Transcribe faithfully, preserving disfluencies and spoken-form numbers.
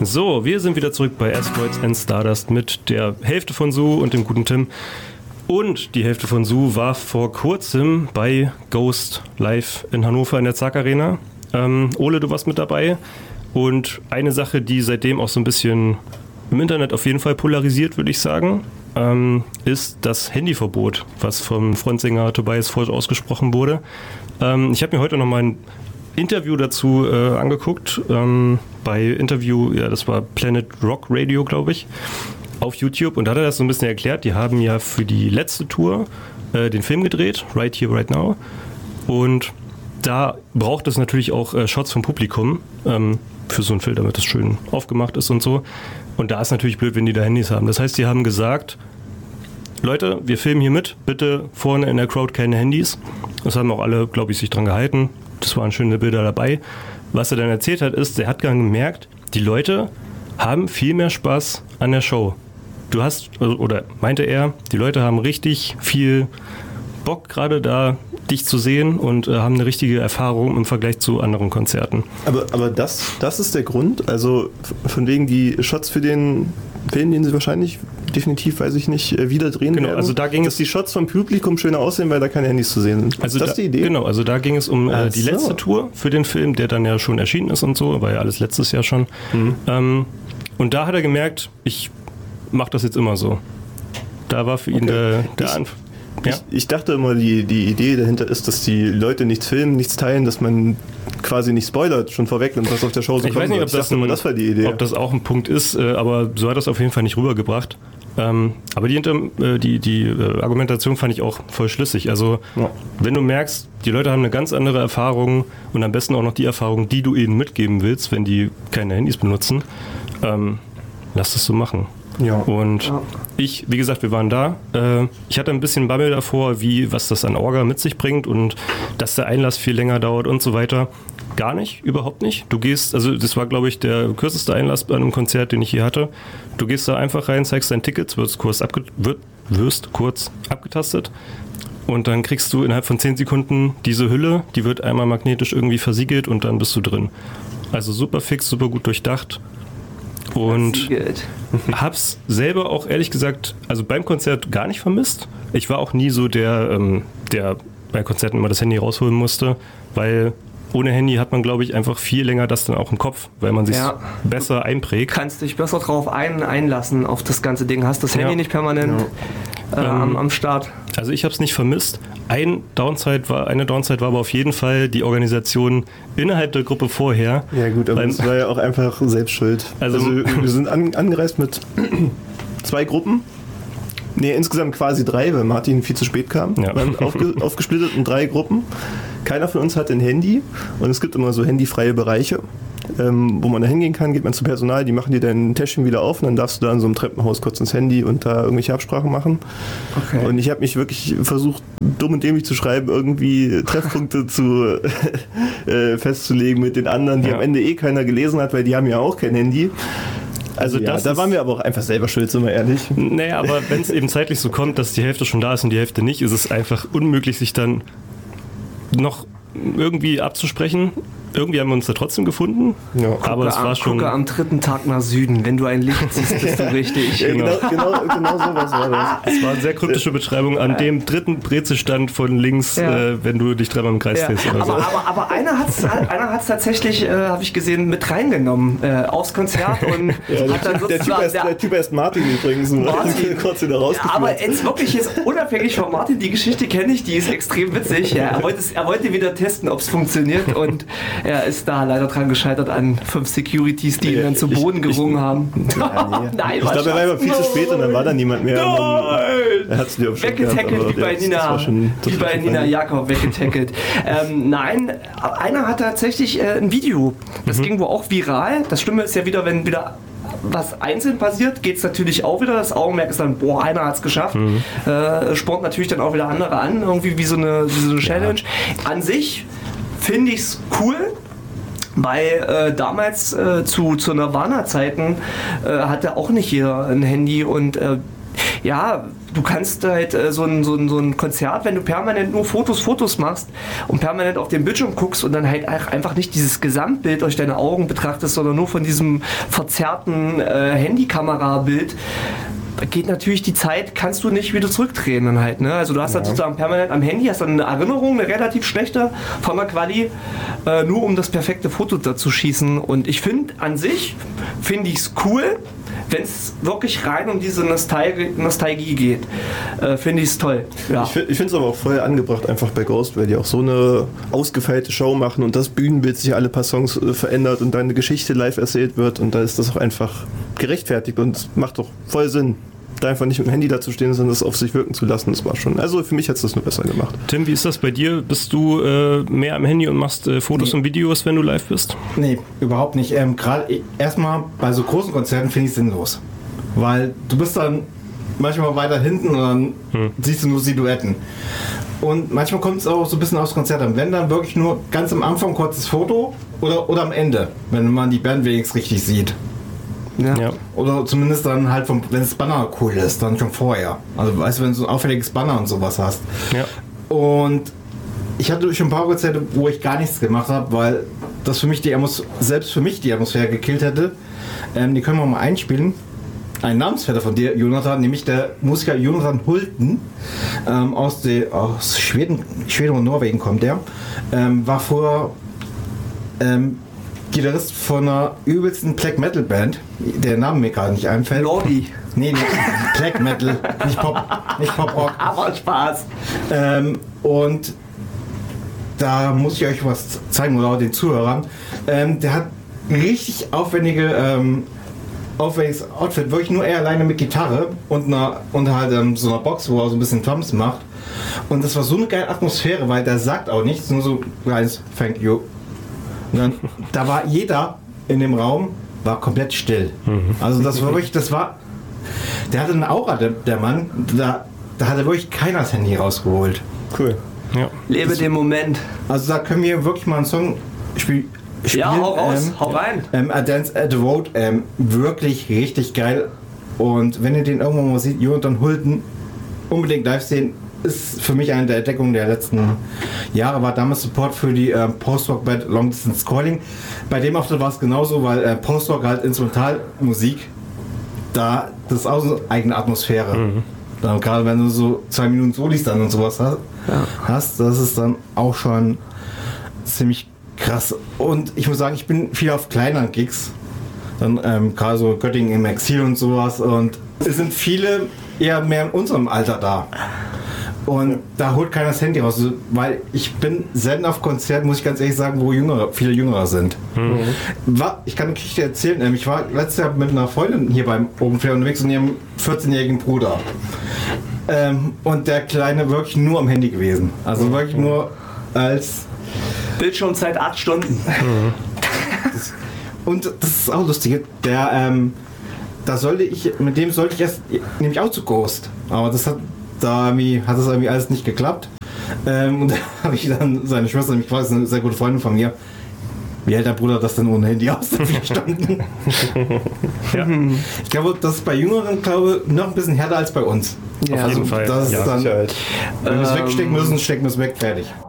So, wir sind wieder zurück bei Asteroids and Stardust mit der Hälfte von Su und dem guten Tim. Und die Hälfte von Su war vor kurzem bei Ghost live in Hannover in der Zack Arena. Ähm, Ole, du warst mit dabei. Und eine Sache, die seitdem auch so ein bisschen im Internet auf jeden Fall polarisiert, würde ich sagen, ähm, ist das Handyverbot, was vom Frontsänger Tobias Forge ausgesprochen wurde. Ähm, ich habe mir heute noch mal ein Interview dazu äh, angeguckt, ähm, bei Interview, ja, das war Planet Rock Radio, glaube ich, auf YouTube, und da hat er das so ein bisschen erklärt. Die haben ja für die letzte Tour äh, den Film gedreht, Right Here, Right Now, und da braucht es natürlich auch äh, Shots vom Publikum ähm, für so einen Film, damit das schön aufgemacht ist und so, und da ist natürlich blöd, wenn die da Handys haben. Das heißt, die haben gesagt, Leute, wir filmen hier mit, bitte vorne in der Crowd keine Handys. Das haben auch alle, glaube ich, sich dran gehalten. Das waren schöne Bilder dabei. Was er dann erzählt hat, ist, er hat gemerkt, die Leute haben viel mehr Spaß an der Show. Du hast, oder meinte er, die Leute haben richtig viel Bock gerade da, dich zu sehen, und äh, haben eine richtige Erfahrung im Vergleich zu anderen Konzerten. Aber, aber das, das ist der Grund? Also von wegen die Shots für den Film, den sie wahrscheinlich definitiv, weiß ich nicht, wieder drehen genau, werden, also da ging dass es, die Shots vom Publikum schöner aussehen, weil da keine Handys zu sehen sind. Also ist das da, die Idee? Genau, also da ging es um äh, die so. letzte Tour für den Film, der dann ja schon erschienen ist und so, war ja alles letztes Jahr schon. Mhm. Ähm, und da hat er gemerkt, ich mache das jetzt immer so. Da war für ihn okay. der, der ich, Anfang. Ja. Ich, ich dachte immer, die, die Idee dahinter ist, dass die Leute nichts filmen, nichts teilen, dass man quasi nicht spoilert, schon vorwegnimmt, was auf der Show so ich kommt. Ich weiß nicht, ob das, dachte, ein, das war die Idee. Ob das auch ein Punkt ist, äh, aber so hat das auf jeden Fall nicht rübergebracht. Ähm, aber die, äh, die, die äh, Argumentation fand ich auch voll schlüssig. Also ja. Wenn du merkst, die Leute haben eine ganz andere Erfahrung, und am besten auch noch die Erfahrung, die du ihnen mitgeben willst, wenn die keine Handys benutzen, ähm, lass das so machen. Ja. Und ja. ich, wie gesagt, wir waren da. Äh, ich hatte ein bisschen Bammel davor, wie, was das an Orga mit sich bringt und dass der Einlass viel länger dauert und so weiter. Gar nicht, überhaupt nicht. Du gehst, also das war, glaube ich, der kürzeste Einlass bei einem Konzert, den ich hier hatte. Du gehst da einfach rein, zeigst dein Ticket, wirst kurz, abge- wird, wirst kurz abgetastet, und dann kriegst du innerhalb von zehn Sekunden diese Hülle, die wird einmal magnetisch irgendwie versiegelt, und dann bist du drin. Also super fix, super gut durchdacht. Und hab's selber auch ehrlich gesagt, also beim Konzert gar nicht vermisst. Ich war auch nie so der, ähm, der bei Konzerten immer das Handy rausholen musste, weil ohne Handy hat man, glaube ich, einfach viel länger das dann auch im Kopf, weil man sich ja. besser einprägt. Du kannst dich besser drauf ein, einlassen auf das ganze Ding. Hast das Handy ja. nicht permanent ja. äh, ähm, am, am Start. Also ich habe es nicht vermisst. Ein Downside war, eine Downside war aber auf jeden Fall die Organisation innerhalb der Gruppe vorher. Ja gut, aber das war ja auch einfach selbst schuld. Also, also wir sind an, angereist mit zwei Gruppen. Nee, insgesamt quasi drei, weil Martin viel zu spät kam. Ja. Wir waren aufge, aufgesplittet in drei Gruppen. Keiner von uns hat ein Handy, und es gibt immer so handyfreie Bereiche, ähm, wo man da hingehen kann, geht man zum Personal, die machen dir dein Täschchen wieder auf, und dann darfst du da in so einem Treppenhaus kurz ins Handy und da irgendwelche Absprachen machen. Okay. Und ich habe mich wirklich versucht, dumm und dämlich zu schreiben, irgendwie Treffpunkte zu äh, festzulegen mit den anderen, die ja. am Ende eh keiner gelesen hat, weil die haben ja auch kein Handy. Also ja, das da waren wir aber auch einfach selber schuld, sind wir ehrlich. Naja, aber wenn es eben zeitlich so kommt, dass die Hälfte schon da ist und die Hälfte nicht, ist es einfach unmöglich, sich dann noch irgendwie abzusprechen. Irgendwie haben wir uns da trotzdem gefunden, ja. aber gucke es war am, schon... Gucke am dritten Tag nach Süden, wenn du ein Licht siehst, bist du richtig. Ja, genau, genau, genau so was war das. Es war eine sehr kryptische Beschreibung an dem dritten Brezelstand von links, ja. äh, wenn du dich dreimal im Kreis ja. drehst. Oder aber, so. aber, aber einer hat es einer hat's tatsächlich, äh, habe ich gesehen, mit reingenommen äh, aufs Konzert. Und ja, hat dann der, typ heißt, der Typ heißt Martin übrigens. Martin. Kurz wieder rausgefunden. Ja, aber jetzt wirklich, jetzt unabhängig von Martin, die Geschichte kenne ich, die ist extrem witzig. Ja, er, wollte, er wollte wieder testen, ob es funktioniert, und er ist da leider dran gescheitert an fünf Securities, die ihn dann zu Boden gerungen haben. Ja, nee. Nein, ich glaube, er war immer viel zu spät, und dann war da niemand mehr. Nein! Er hat es dir auf weggetackelt, wie bei Nina, wie bei Nina Jakob weggetackelt. ähm, nein, einer hat tatsächlich äh, ein Video, das mhm. ging wohl auch viral. Das Schlimme ist ja wieder, wenn wieder was einzeln passiert, geht es natürlich auch wieder. Das Augenmerk ist dann, boah, einer hat es geschafft. Mhm. Äh, spornt natürlich dann auch wieder andere an, irgendwie wie so eine, wie so eine Challenge. Ja. An sich finde ich es cool. Weil äh, damals äh, zu, zu Nirvana-Zeiten äh, hatte auch nicht jeder ein Handy, und äh, ja, du kannst halt äh, so, ein, so, ein, so ein Konzert, wenn du permanent nur Fotos, Fotos machst und permanent auf den Bildschirm guckst und dann halt einfach nicht dieses Gesamtbild durch deine Augen betrachtest, sondern nur von diesem verzerrten äh, Handykamerabild, geht natürlich die Zeit, kannst du nicht wieder zurückdrehen dann halt. Ne? Also du hast ja. dann sozusagen permanent am Handy, hast dann eine Erinnerung, eine relativ schlechte von der Quali, äh, nur um das perfekte Foto da zu schießen. Und ich finde an sich, finde ich es cool, wenn es wirklich rein um diese Nostalgie, Nostalgie geht, äh, finde ich es toll. Ja. Ich, ich finde es aber auch voll angebracht einfach bei Ghost, weil die auch so eine ausgefeilte Show machen und das Bühnenbild sich alle paar Songs äh, verändert und dann eine Geschichte live erzählt wird und da ist das auch einfach gerechtfertigt und macht doch voll Sinn, da einfach nicht mit dem Handy da zu stehen, sondern das auf sich wirken zu lassen. Das war schon, also für mich hat es das nur besser gemacht. Tim, wie ist das bei dir? Bist du äh, mehr am Handy und machst äh, Fotos nee. und Videos, wenn du live bist? Nee, überhaupt nicht. Ähm, Gerade erstmal bei so großen Konzerten finde ich es sinnlos. Weil du bist dann manchmal weiter hinten und dann hm. siehst du nur Silhouetten. Und manchmal kommt es auch so ein bisschen aufs Konzert an. Wenn dann wirklich nur ganz am Anfang ein kurzes Foto oder, oder am Ende, wenn man die Band wenigstens richtig sieht. Ja. Ja. Oder zumindest dann halt, vom, wenn das Banner cool ist, dann schon vorher. Also weißt du, wenn du so ein auffälliges Banner und sowas hast. Ja. Und ich hatte schon ein paar Konzerte, wo ich gar nichts gemacht habe, weil das für mich die Atmos- selbst für mich die Atmosphäre gekillt hätte. Ähm, die können wir mal einspielen. Ein Namensvetter von dir, Jonathan, nämlich der Musiker Jonathan Hulten, ähm, aus, de, aus Schweden, Schweden und Norwegen kommt der, ähm, war vorher ähm, Gitarrist von einer übelsten Black Metal Band, der Name mir gerade nicht einfällt. Lordi. Nee, nee, Black Metal, nicht Pop, nicht Pop Rock. Aber Spaß. Ähm, und da muss ich euch was zeigen, oder auch den Zuhörern. Ähm, der hat richtig aufwendige, ähm, aufwendiges Outfit, wirklich nur er alleine mit Gitarre und, einer, und halt ähm, so einer Box, wo er so ein bisschen Drums macht. Und das war so eine geile Atmosphäre, weil der sagt auch nichts, nur so kleines Thank you. Und dann, da war jeder in dem Raum, war komplett still. Mhm. Also das war wirklich, das war, der hatte eine Aura, der, der Mann, da, da hat er wirklich keiner das Handy rausgeholt. Cool. Ja. Lebe das, den Moment. Also da können wir wirklich mal einen Song spielen. Ja, hau raus, ähm, hau rein. Ähm, A Dance at the Road, ähm, wirklich richtig geil. Und wenn ihr den irgendwann mal seht, Jonathan Hulten, unbedingt live sehen. Ist für mich eine der Entdeckungen der letzten Jahre, war damals Support für die äh, Post-Rock-Band Long Distance Calling. Bei dem Auftritt war es genauso, weil äh, Post-Rock halt Instrumentalmusik, da das ist auch so eine eigene Atmosphäre. Mhm. Dann, gerade wenn du so zwei Minuten Solis dann und sowas hast, ja. hast, das ist dann auch schon ziemlich krass. Und ich muss sagen, ich bin viel auf kleineren Gigs, dann ähm, gerade so Göttingen im Exil und sowas, und es sind viele eher mehr in unserem Alter da. Und da holt keiner das Handy raus, weil ich bin selten auf Konzerten, muss ich ganz ehrlich sagen, wo Jüngere, viele Jüngere sind. Mhm. War, ich kann eine Geschichte erzählen, ich war letztes Jahr mit einer Freundin hier beim Open Flair unterwegs und ihrem vierzehnjährigen Bruder. Ähm, und der Kleine wirklich nur am Handy gewesen. Also wirklich nur als... Bildschirmzeit acht Stunden. Mhm. Das, und das ist auch lustig, der, ähm, da sollte ich, mit dem sollte ich erst, nämlich auch zu Ghost, aber das hat Da hat das irgendwie alles nicht geklappt. Ähm, und da habe ich dann seine Schwester, nämlich quasi eine sehr gute Freundin von mir, wie hält der Bruder das denn ohne Handy aus? Verstanden. Ja. Ich glaube, das ist bei Jüngeren, glaube noch ein bisschen härter als bei uns. Ja, auf jeden Fall. Das ist ja, dann, wenn wir es wegstecken müssen, stecken wir es weg, fertig.